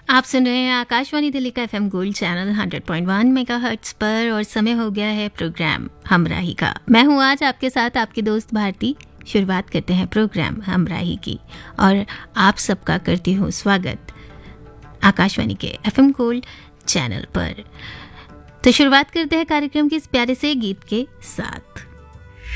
आप सुन रहे हैं आकाशवाणी दिल्ली का एफएम गोल्ड चैनल 100.1 मेगाहर्ट्ज पर और समय हो गया है प्रोग्राम हमराही का। मैं हूं आज आपके साथ आपकी दोस्त भारती। शुरुआत करते हैं प्रोग्राम हमराही की और आप सबका करती हूँ स्वागत आकाशवाणी के एफएम गोल्ड चैनल पर। तो शुरुआत करते हैं कार्यक्रम के इस प्यारे से गीत के साथ।